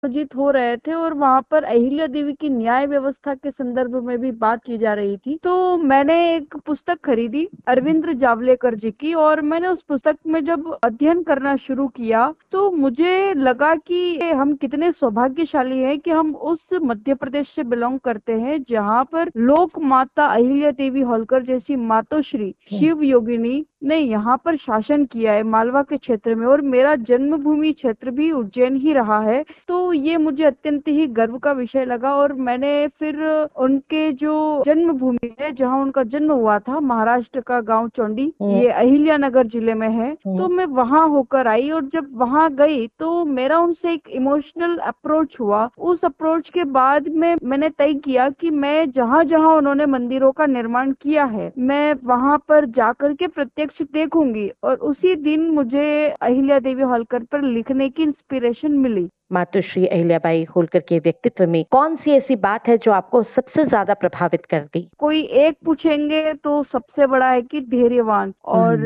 आयोजित हो रहे थे और वहां पर अहिल्या देवी की न्याय व्यवस्था के संदर्भ में भी बात की जा रही थी। तो मैंने एक पुस्तक खरीदी अरविंद जावलेकर जी की, और मैंने उस पुस्तक में जब अध्ययन करना शुरू किया तो मुझे लगा कि हम कितने सौभाग्यशाली हैं कि हम उस मध्य प्रदेश से बिलोंग करते हैं जहाँ पर लोक माता अहिल्या देवी होलकर जैसी मातोश्री शिव योगिनी ने यहाँ पर शासन किया है मालवा के क्षेत्र में, और मेरा जन्मभूमि क्षेत्र भी उज्जैन ही रहा है। तो ये मुझे अत्यंत ही गर्व का विषय लगा, और मैंने फिर उनके जो जन्मभूमि है जहाँ उनका जन्म हुआ था, महाराष्ट्र का गांव चौंडी, ये अहिल्या नगर जिले में है, तो मैं वहां होकर आई। और जब वहां गई तो मेरा उनसे एक इमोशनल अप्रोच हुआ। उस अप्रोच के बाद में मैंने तय किया कि मैं जहाँ जहाँ उन्होंने मंदिरों का निर्माण किया है मैं वहां पर जाकर के प्रत्यक्ष देखूंगी, और उसी दिन मुझे अहिल्या देवी होलकर पर लिखने की इंस्पिरेशन मिली। मातोश्री अहिल्याबाई होलकर के व्यक्तित्व में कौन सी ऐसी बात है जो आपको सबसे ज्यादा प्रभावित कर गई? कोई एक पूछेंगे तो सबसे बड़ा है कि धैर्यवान, और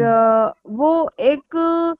वो एक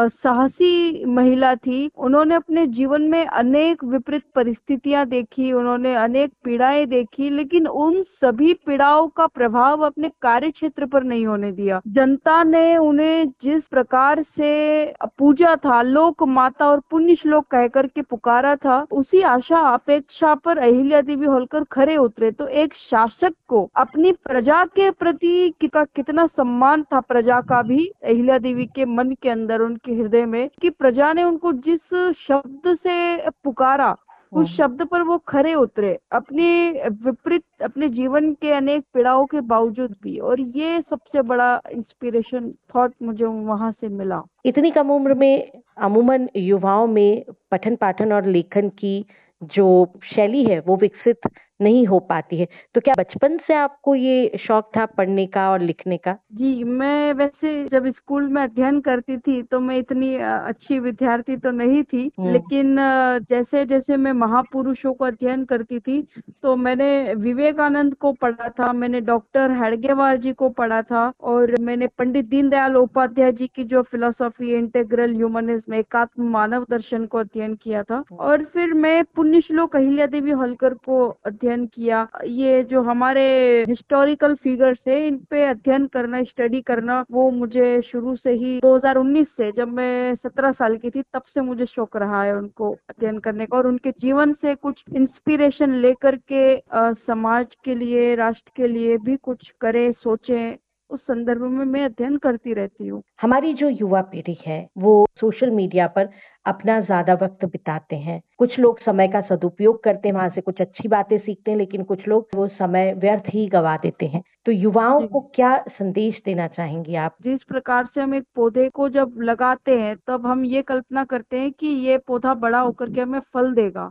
साहसी महिला थी। उन्होंने अपने जीवन में अनेक विपरीत परिस्थितियां देखी, उन्होंने अनेक पीड़ाएं देखी, लेकिन उन सभी पीड़ाओं का प्रभाव अपने कार्य क्षेत्र पर नहीं होने दिया। जनता ने उन्हें जिस प्रकार से पूजा था, लोक माता और पुण्य श्लोक कह करके पुकारा था, उसी आशा अपेक्षा पर अहिल्या देवी होलकर खरे उतरे। तो एक शासक को अपनी प्रजा के प्रति कितना सम्मान था, प्रजा का भी अहिल्या देवी के मन के अंदर, उनके हृदय में, कि प्रजा ने उनको जिस शब्द से पुकारा उस शब्द पर वो खरे उतरे, अपने विपरीत अपने जीवन के अनेक पीड़ाओं के बावजूद भी। और ये सबसे बड़ा इंस्पिरेशन थॉट मुझे वहां से मिला। इतनी कम उम्र में अमूमन युवाओं में पठन पाठन और लेखन की जो शैली है वो विकसित नहीं हो पाती है, तो क्या बचपन से आपको ये शौक था पढ़ने का और लिखने का? जी, मैं वैसे जब स्कूल में अध्ययन करती थी तो मैं इतनी अच्छी विद्यार्थी तो नहीं थी, लेकिन जैसे जैसे मैं महापुरुषों को अध्ययन करती थी तो मैंने विवेकानंद को पढ़ा था, मैंने डॉक्टर हेडगेवार जी को पढ़ा था, और मैंने पंडित दीनदयाल उपाध्याय जी की जो फिलोसॉफी इंटेग्रल ह्यूमनिज्म एकात्म मानव दर्शन को अध्ययन किया था, और फिर मैं पुण्य श्लोक अहिल्या देवी होलकर को अध्ययन किया। ये जो हमारे हिस्टोरिकल फिगर्स है इन पे अध्ययन करना, स्टडी करना, वो मुझे शुरू से ही 2019 से, जब मैं 17 साल की थी तब से मुझे शौक रहा है उनको अध्ययन करने का, और उनके जीवन से कुछ इंस्पिरेशन लेकर के समाज के लिए, राष्ट्र के लिए भी कुछ करे, सोचें, उस संदर्भ में मैं अध्ययन करती रहती हूँ। हमारी जो युवा पीढ़ी है वो सोशल मीडिया पर अपना ज्यादा वक्त बिताते हैं। कुछ लोग समय का सदुपयोग करते हैं, वहां से कुछ अच्छी बातें सीखते हैं, लेकिन कुछ लोग वो समय व्यर्थ ही गवा देते हैं। तो युवाओं को क्या संदेश देना चाहेंगी आप? जिस प्रकार से हम एक पौधे को जब लगाते हैं तब हम ये कल्पना करते हैं कि ये पौधा बड़ा होकर के हमें फल देगा।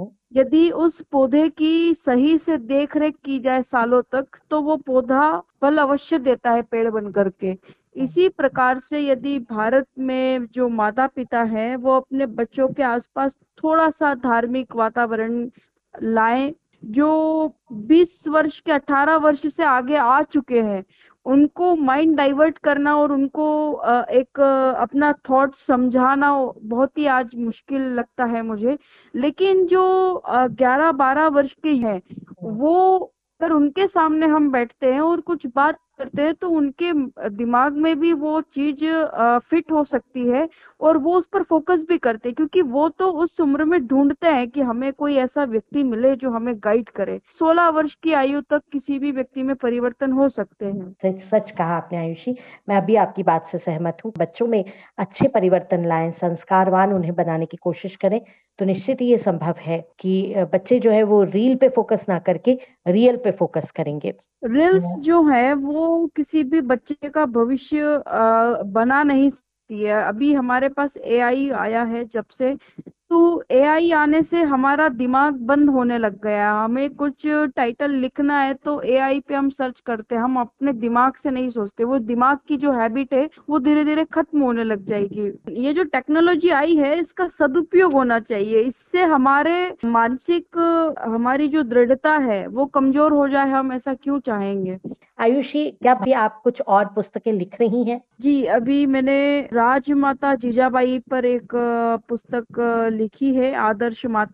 यदि उस पौधे की सही से देख रेख की जाए सालों तक तो वो पौधा फल अवश्य देता है पेड़ बन करके। इसी प्रकार से यदि भारत में जो माता पिता हैं वो अपने बच्चों के आसपास थोड़ा सा धार्मिक वातावरण लाएं, जो 20 वर्ष के 18 वर्ष से आगे आ चुके हैं उनको माइंड डाइवर्ट करना और उनको एक अपना थॉट समझाना बहुत ही आज मुश्किल लगता है मुझे। लेकिन जो 11-12 वर्ष के हैं वो अगर उनके सामने हम बैठते हैं और कुछ बात करते हैं तो उनके दिमाग में भी वो चीज फिट हो सकती है और वो उस पर फोकस भी करते हैं, क्योंकि वो तो उस उम्र में ढूंढते हैं कि हमें कोई ऐसा व्यक्ति मिले जो हमें गाइड करे। 16 वर्ष की आयु तक किसी भी व्यक्ति में परिवर्तन हो सकते हैं। सच कहा आपने आयुषी, मैं अभी आपकी बात से सहमत हूँ। बच्चों में अच्छे परिवर्तन लाएं, संस्कारवान उन्हें बनाने की कोशिश करें तो निश्चित ही ये संभव है कि बच्चे जो है वो रील पे फोकस ना करके रियल पे फोकस करेंगे। रील्स जो है वो किसी भी बच्चे का भविष्य बना नहीं सकती है। अभी हमारे पास एआई आया है जब से, तो एआई आने से हमारा दिमाग बंद होने लग गया। हमें कुछ टाइटल लिखना है तो एआई पे हम सर्च करते हैं, हम अपने दिमाग से नहीं सोचते। वो दिमाग की जो हैबिट है वो धीरे धीरे खत्म होने लग जाएगी। ये जो टेक्नोलॉजी आई है इसका सदुपयोग होना चाहिए, इससे हमारे मानसिक हमारी जो दृढ़ता है वो कमजोर हो जाए, हम ऐसा क्यों चाहेंगे। आयुषी, क्या भी आप कुछ और पुस्तकें लिख रही हैं? जी, अभी मैंने राजमाता जीजाबाई पर एक पुस्तक लिखी है, आदर्श माता।